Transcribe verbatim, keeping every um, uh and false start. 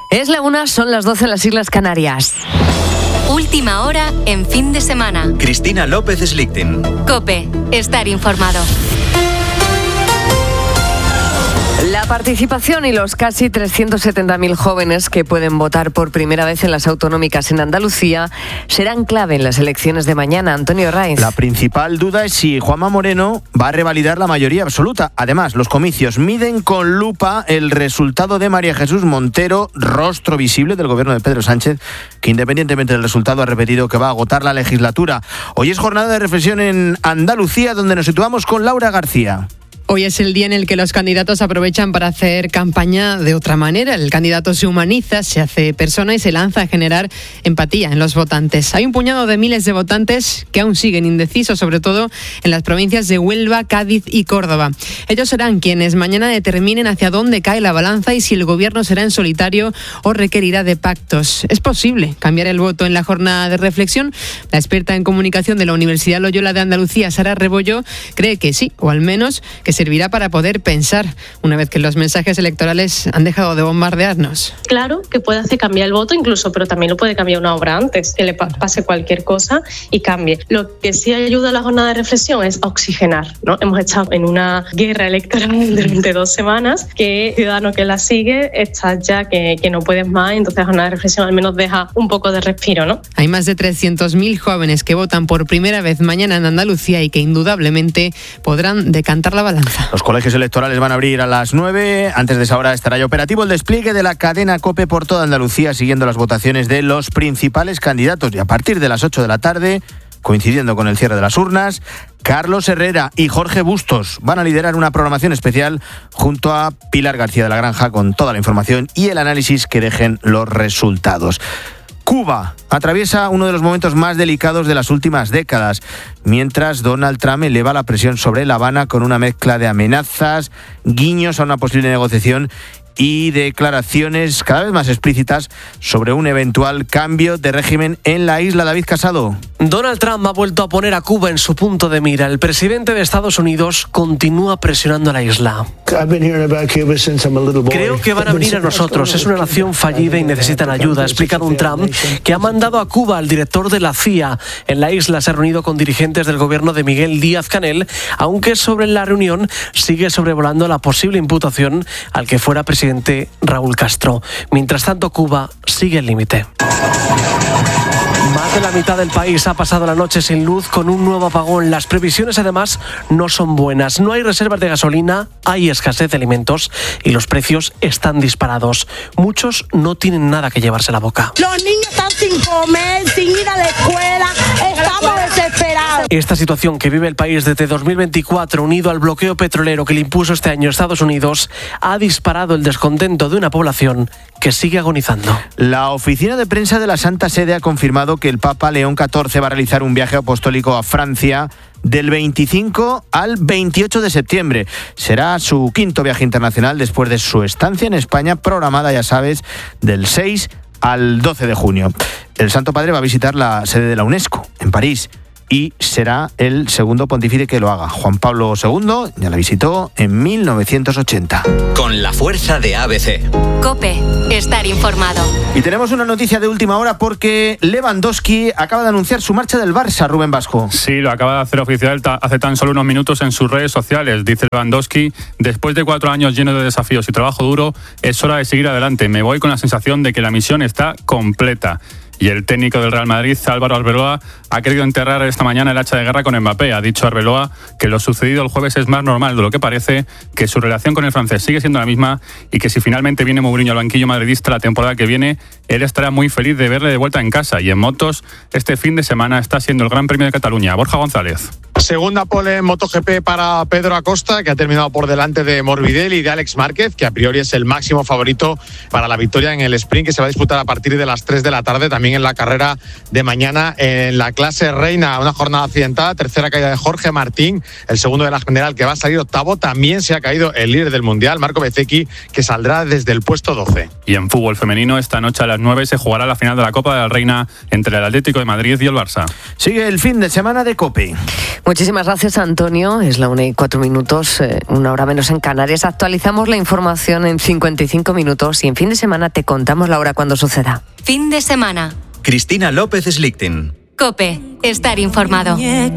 Es la una, son las doce en las Islas Canarias. Última hora en fin de semana. Cristina López Slichting. COPE, estar informado. La participación y los casi trescientos setenta mil jóvenes que pueden votar por primera vez en las autonómicas en Andalucía serán clave en las elecciones de mañana. Antonio Raiz. La principal duda es si Juanma Moreno va a revalidar la mayoría absoluta. Además, los comicios miden con lupa el resultado de María Jesús Montero, rostro visible del gobierno de Pedro Sánchez, que independientemente del resultado ha repetido que va a agotar la legislatura. Hoy es jornada de reflexión en Andalucía, donde nos situamos con Laura García. Hoy es el día en el que los candidatos aprovechan para hacer campaña de otra manera. El candidato se humaniza, se hace persona y se lanza a generar empatía en los votantes. Hay un puñado de miles de votantes que aún siguen indecisos, sobre todo en las provincias de Huelva, Cádiz y Córdoba. Ellos serán quienes mañana determinen hacia dónde cae la balanza y si el gobierno será en solitario o requerirá de pactos. Es posible cambiar el voto en la jornada de reflexión. La experta en comunicación de la Universidad Loyola de Andalucía, Sara Rebollo, cree que sí, o al menos que servirá para poder pensar una vez que los mensajes electorales han dejado de bombardearnos. Claro que puede hacer cambiar el voto incluso, pero también lo puede cambiar una hora antes, que le pase cualquier cosa y cambie. Lo que sí ayuda a la jornada de reflexión es oxigenar, ¿no? Hemos estado en una guerra electoral durante dos semanas que el ciudadano que la sigue está ya que, que no puedes más, entonces la jornada de reflexión al menos deja un poco de respiro, ¿no? Hay más de trescientos mil jóvenes que votan por primera vez mañana en Andalucía y que indudablemente podrán decantar la balanza. Los colegios electorales van a abrir a las nueve. Antes de esa hora estará ya operativo el despliegue de la cadena COPE por toda Andalucía, siguiendo las votaciones de los principales candidatos. Y a partir de las ocho de la tarde, coincidiendo con el cierre de las urnas, Carlos Herrera y Jorge Bustos van a liderar una programación especial junto a Pilar García de la Granja con toda la información y el análisis que dejen los resultados. Cuba atraviesa uno de los momentos más delicados de las últimas décadas, mientras Donald Trump eleva la presión sobre La Habana con una mezcla de amenazas, guiños a una posible negociación y declaraciones cada vez más explícitas sobre un eventual cambio de régimen en la isla. David Casado. Donald Trump ha vuelto a poner a Cuba en su punto de mira. El presidente de Estados Unidos continúa presionando a la isla. Creo que van a venir a nosotros. Es una nación fallida y necesitan ayuda, ha explicado un Trump que ha mandado a Cuba al director de la C I A. En la isla se ha reunido con dirigentes del gobierno de Miguel Díaz-Canel, aunque sobre la reunión sigue sobrevolando la posible imputación al que fuera presidente Raúl Castro. Mientras tanto, Cuba sigue el límite. Más de la mitad del país ha pasado la noche sin luz con un nuevo apagón. Las previsiones, además, no son buenas. No hay reservas de gasolina, hay escasez de alimentos y los precios están disparados. Muchos no tienen nada que llevarse a la boca. Los niños están sin comer, sin ir a la escuela. Estamos desesperados. Esta situación que vive el país desde dos mil veinticuatro, unido al bloqueo petrolero que le impuso este año Estados Unidos, ha disparado el descontento de una población que sigue agonizando. La oficina de prensa de la Santa Sede ha confirmado que el Papa León catorce va a realizar un viaje apostólico a Francia del veinticinco al veintiocho de septiembre. Será su quinto viaje internacional después de su estancia en España, programada, ya sabes, del seis al doce de junio. El Santo Padre va a visitar la sede de la UNESCO en París y será el segundo pontífice que lo haga. Juan Pablo segundo ya la visitó en mil novecientos ochenta. Con la fuerza de A B C. COPE, estar informado. Y tenemos una noticia de última hora porque Lewandowski acaba de anunciar su marcha del Barça, Rubén Vasco. Sí, lo acaba de hacer oficial hace tan solo unos minutos en sus redes sociales. Dice Lewandowski, después de cuatro años llenos de desafíos y trabajo duro, es hora de seguir adelante. Me voy con la sensación de que la misión está completa. Y el técnico del Real Madrid, Álvaro Arbeloa, ha querido enterrar esta mañana el hacha de guerra con Mbappé. Ha dicho Arbeloa que lo sucedido el jueves es más normal de lo que parece, que su relación con el francés sigue siendo la misma y que si finalmente viene Mourinho al banquillo madridista la temporada que viene, él estará muy feliz de verle de vuelta en casa. Y en motos, este fin de semana está siendo el Gran Premio de Cataluña. Borja González. Segunda pole en MotoGP para Pedro Acosta, que ha terminado por delante de Morbidelli y de Alex Márquez, que a priori es el máximo favorito para la victoria en el sprint, que se va a disputar a partir de las tres de la tarde, también en la carrera de mañana en la clase reina. Una jornada accidentada, tercera caída de Jorge Martín, el segundo de la general, que va a salir octavo. También se ha caído el líder del mundial, Marco Bezzecchi, que saldrá desde el puesto doce. Y en fútbol femenino, esta noche a las nueve se jugará la final de la Copa de la Reina entre el Atlético de Madrid y el Barça. Sigue el fin de semana de COPE. Muchísimas gracias, Antonio. Es la una y cuatro minutos, eh, una hora menos en Canarias. Actualizamos la información en cincuenta y cinco minutos y en fin de semana te contamos la hora cuando suceda. Fin de semana. Cristina López Slichting. COPE. Estar informado.